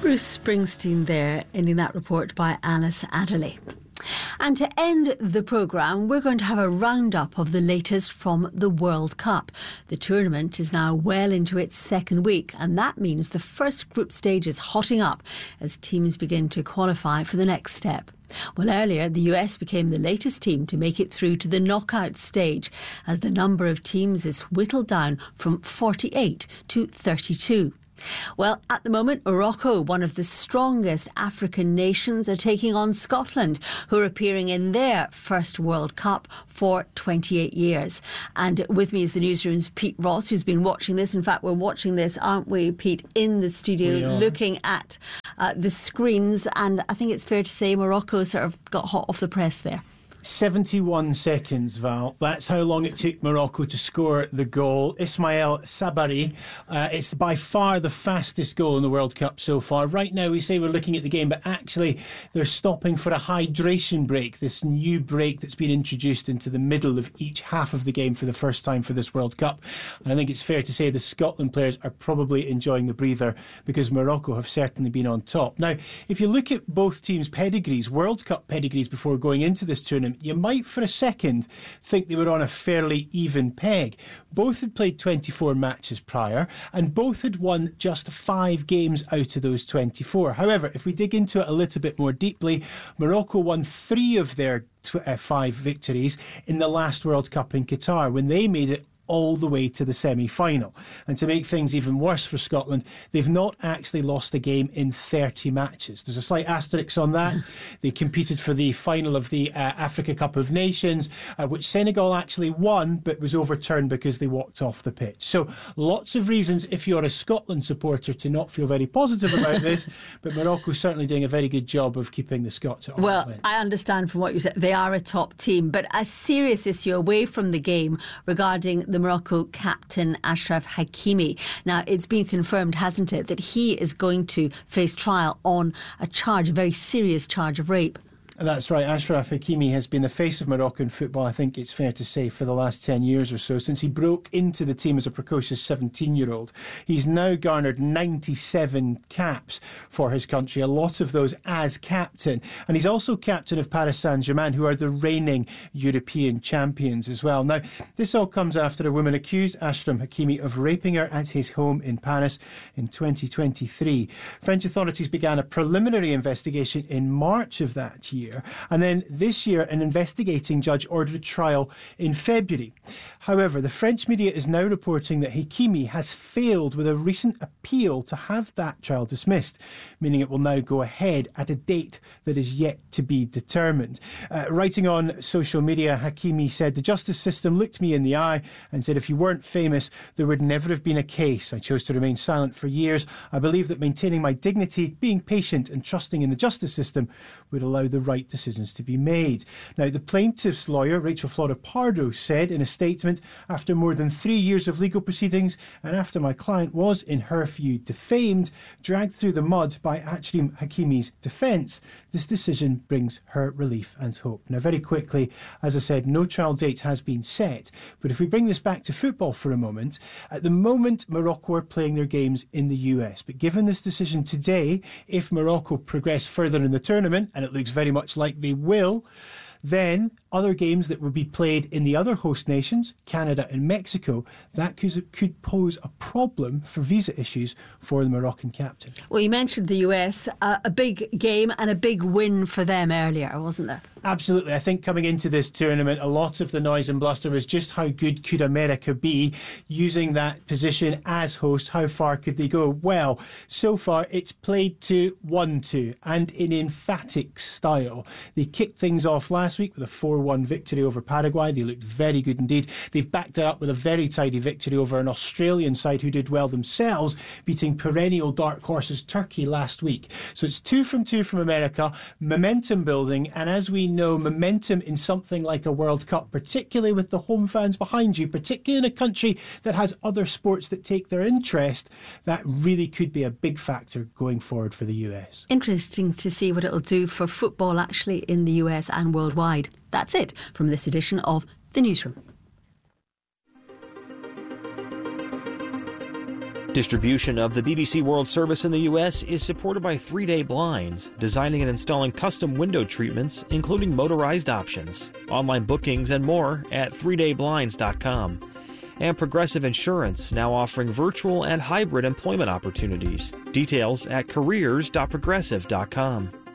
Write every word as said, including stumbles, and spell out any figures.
Bruce Springsteen there, ending that report by Alice Adderley. And to end the programme, we're going to have a roundup of the latest from the World Cup. The tournament is now well into its second week, and that means the first group stage is hotting up as teams begin to qualify for the next step. Well, earlier, the U S became the latest team to make it through to the knockout stage, as the number of teams is whittled down from forty-eight to thirty-two. Well, at the moment, Morocco, one of the strongest African nations, are taking on Scotland, who are appearing in their first World Cup for twenty-eight years. And with me is the newsroom's Pete Ross, who's been watching this. In fact, we're watching this, aren't we, Pete, in the studio, looking at uh, the screens. And I think it's fair to say Morocco sort of got hot off the press there. seventy-one seconds, Val. That's how long it took Morocco to score the goal. Ismail Sabari. Uh, it's by far the fastest goal in the World Cup so far. Right now we say we're looking at the game, but actually they're stopping for a hydration break, this new break that's been introduced into the middle of each half of the game for the first time for this World Cup. And I think it's fair to say the Scotland players are probably enjoying the breather, because Morocco have certainly been on top. Now, if you look at both teams' pedigrees, World Cup pedigrees before going into this tournament, you might for a second think they were on a fairly even peg. Both had played twenty-four matches prior, and both had won just five games out of those twenty-four. However, if we dig into it a little bit more deeply, Morocco won three of their tw- uh, five victories in the last World Cup in Qatar, when they made it all the way to the semi-final. And to make things even worse for Scotland, they've not actually lost a game in thirty matches. There's a slight asterisk on that. They competed for the final of the uh, Africa Cup of Nations, uh, which Senegal actually won, but was overturned because they walked off the pitch. So lots of reasons, if you're a Scotland supporter, to not feel very positive about this, but Morocco's certainly doing a very good job of keeping the Scots at Well, home. I understand from what you said, they are a top team, but a serious issue away from the game regarding the the Morocco captain Achraf Hakimi. Now, it's been confirmed, hasn't it, that he is going to face trial on a charge, a very serious charge of rape. That's right. Achraf Hakimi has been the face of Moroccan football, I think it's fair to say, for the last ten years or so, since he broke into the team as a precocious seventeen-year-old. He's now garnered ninety-seven caps for his country, a lot of those as captain. And he's also captain of Paris Saint-Germain, who are the reigning European champions as well. Now, this all comes after a woman accused Achraf Hakimi of raping her at his home in Paris in twenty twenty-three. French authorities began a preliminary investigation in March of that year. And then this year, an investigating judge ordered trial in February. However, the French media is now reporting that Hakimi has failed with a recent appeal to have that trial dismissed, meaning it will now go ahead at a date that is yet to be determined. Uh, writing on social media, Hakimi said, "The justice system looked me in the eye and said, if you weren't famous, there would never have been a case. I chose to remain silent for years. I believe that maintaining my dignity, being patient and trusting in the justice system would allow the right decisions to be made." Now, the plaintiff's lawyer, Rachel Flora Pardo, said in a statement, "After more than three years of legal proceedings, and after my client was, in her view, defamed, dragged through the mud by Achraf Hakimi's defence, this decision brings her relief and hope." Now, very quickly, as I said, no trial date has been set. But if we bring this back to football for a moment, at the moment, Morocco are playing their games in the U S. But given this decision today, if Morocco progress further in the tournament, and it looks very much like they will, then other games that would be played in the other host nations, Canada and Mexico, that could, could pose a problem for visa issues for the Moroccan captain. Well, you mentioned the U S, uh, a big game and a big win for them earlier, wasn't there? Absolutely. I think coming into this tournament, a lot of the noise and bluster was just how good could America be using that position as host. How far could they go? Well, so far it's played to one two and in emphatic style. They kicked things off last week with a four one victory over Paraguay. They looked very good indeed. They've backed it up with a very tidy victory over an Australian side who did well themselves, beating perennial dark horses Turkey last week. So it's two from two from America, momentum building, and as we know, momentum in something like a World Cup, particularly with the home fans behind you, particularly in a country that has other sports that take their interest, that really could be a big factor going forward for the U S. Interesting to see what it'll do for football actually in the U S and worldwide. That's it from this edition of The Newsroom. Distribution of the B B C World Service in the U S is supported by Three Day Blinds, designing and installing custom window treatments, including motorized options. Online bookings and more at three day blinds dot com. And Progressive Insurance, now offering virtual and hybrid employment opportunities. Details at careers dot progressive dot com.